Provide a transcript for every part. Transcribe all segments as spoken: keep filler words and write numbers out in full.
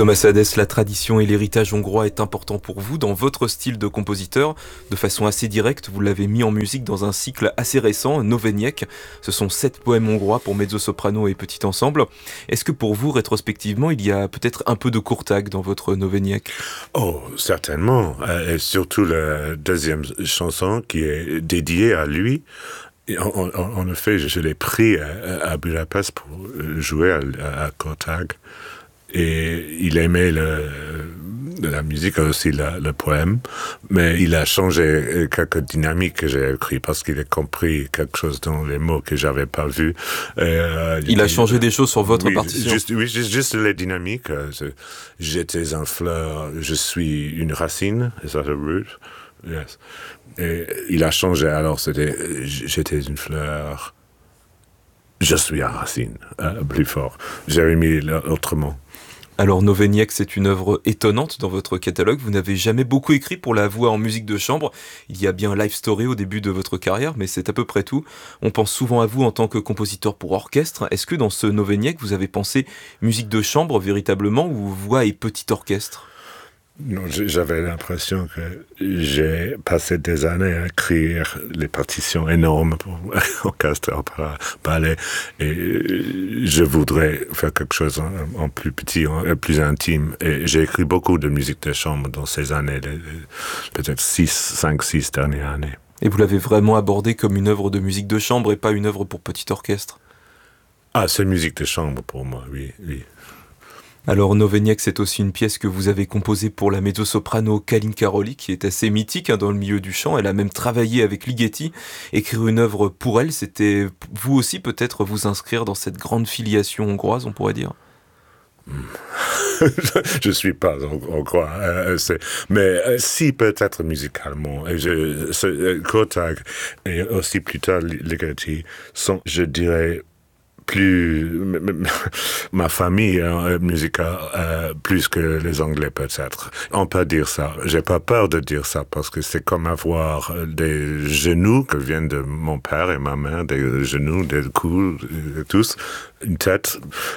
Thomas Hadès, la tradition et l'héritage hongrois est important pour vous dans votre style de compositeur. De façon assez directe, vous l'avez mis en musique dans un cycle assez récent, Novények. Ce sont sept poèmes hongrois pour mezzo-soprano et petit ensemble. Est-ce que pour vous, rétrospectivement, il y a peut-être un peu de Kurtág dans votre Novények ? Oh, certainement. Et surtout la deuxième chanson qui est dédiée à lui. Et en, en, en effet, je, je l'ai pris à, à Budapest pour jouer à, à Kurtág. Et il aimait le, la musique, aussi le, le poème, mais il a changé quelques dynamiques que j'ai écrites parce qu'il a compris quelque chose dans les mots que j'avais pas vu. Euh, il a changé des choses sur votre oui, partition. Juste, oui, juste, juste les dynamiques. J'étais un fleur, je suis une racine. Is that a root? Yes. Et il a changé. Alors c'était, j'étais une fleur. Je suis un racine, euh, plus fort. J'ai mis autrement. Alors Novények, c'est une œuvre étonnante dans votre catalogue. Vous n'avez jamais beaucoup écrit pour la voix en musique de chambre. Il y a bien Life Story au début de votre carrière, mais c'est à peu près tout. On pense souvent à vous en tant que compositeur pour orchestre. Est-ce que dans ce Novények, vous avez pensé musique de chambre véritablement ou voix et petit orchestre ? Non, j'avais l'impression que j'ai passé des années à écrire les partitions énormes pour orchestre, opéra, ballet, et je voudrais faire quelque chose en, en plus petit, en plus intime. Et j'ai écrit beaucoup de musique de chambre dans ces années, les, les, peut-être six, cinq, six dernières années. Et vous l'avez vraiment abordé comme une œuvre de musique de chambre et pas une œuvre pour petit orchestre ? Ah, c'est musique de chambre pour moi, oui, oui. Alors Novények, c'est aussi une pièce que vous avez composée pour la mezzo-soprano Kalinka Roli, qui est assez mythique hein, dans le milieu du chant. Elle a même travaillé avec Ligeti. Écrire une œuvre pour elle, c'était vous aussi peut-être vous inscrire dans cette grande filiation hongroise, on pourrait dire. Je suis pas hongrois, euh, mais euh, si peut-être musicalement. Et je, Kurtág et aussi plus tard Ligeti sont, je dirais, plus ma famille euh, musicale euh, plus que les Anglais peut-être. On peut dire ça. J'ai pas peur de dire ça parce que c'est comme avoir des genoux qui viennent de mon père et ma mère, des genoux, des coups, tous, une tête.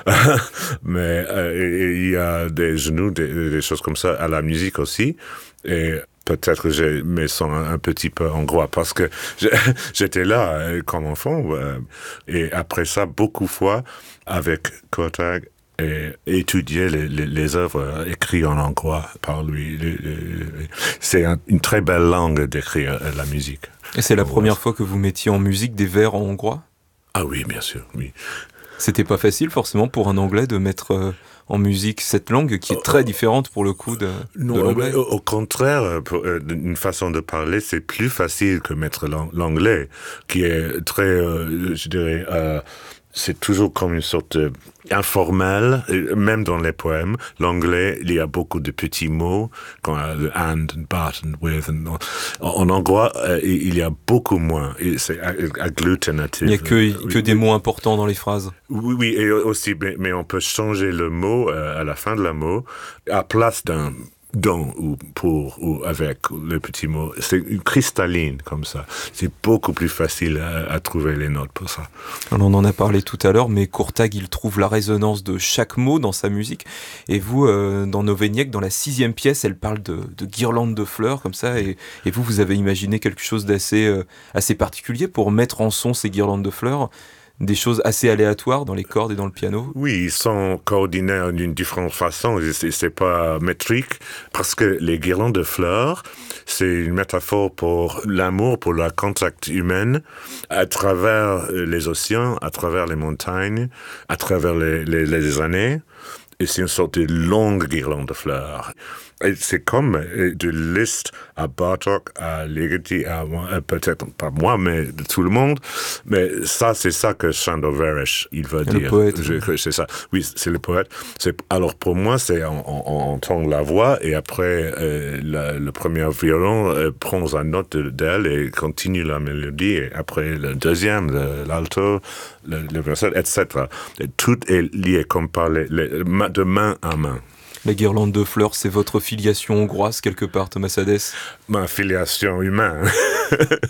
Mais euh, il y a des genoux, des, des choses comme ça à la musique aussi. Et peut-être que j'ai mes sons un, un petit peu hongrois parce que j'étais là euh, comme enfant euh, et après ça beaucoup de fois avec Kurtág et étudier les, les, les œuvres écrites en hongrois par lui. Les, les, c'est un, une très belle langue d'écrire la musique. Et c'est la première fois que vous mettiez en musique des vers en hongrois ? Ah oui, bien sûr, oui. C'était pas facile forcément pour un Anglais de mettre euh, en musique cette langue qui est très différente pour le coup de, non, de l'anglais. Au, au contraire, pour, euh, une façon de parler, c'est plus facile que mettre l'anglais, qui est très, euh, je dirais, euh, c'est toujours comme une sorte de informel, même dans les poèmes. L'anglais, il y a beaucoup de petits mots, comme and, and but, and with. And, en hongrois, il y a beaucoup moins. C'est agglutinatif. Il n'y a que, que des mots importants dans les phrases. Oui, oui, et aussi, mais, mais on peut changer le mot euh, à la fin de la mot, à place d'un dans ou pour ou avec le petit mot. C'est cristalline comme ça. C'est beaucoup plus facile à, à trouver les notes pour ça. Alors on en a parlé tout à l'heure, mais Kurtág, il trouve la résonance de chaque mot dans sa musique. Et vous, euh, dans Novények, dans la sixième pièce, elle parle de, de guirlandes de fleurs comme ça. Et, et vous, vous avez imaginé quelque chose d'assez euh, assez particulier pour mettre en son ces guirlandes de fleurs. Des choses assez aléatoires dans les cordes et dans le piano. Oui, ils sont coordonnés d'une différente façon. C'est, c'est pas métrique parce que les guirlandes de fleurs, c'est une métaphore pour l'amour, pour la contact humaine à travers les océans, à travers les montagnes, à travers les, les, les années. Et c'est une sorte de longue guirlande de fleurs. Et c'est comme de Liszt à Bartók, à Ligeti, à moi, peut-être pas moi, mais de tout le monde. Mais ça, c'est ça que Sándor Vérés, il veut le dire. Poète. Je, c'est ça. Oui, c'est le poète. C'est, alors pour moi, c'est on, on, on entend la voix et après euh, la, le premier violon euh, prend la note d'elle et continue la mélodie. Et après le deuxième, le, l'alto, le, le verset, et cetera. Et tout est lié comme par les, les, de main à main. La guirlande de fleurs, c'est votre filiation hongroise quelque part, Thomas Hadès ? Ma filiation humaine.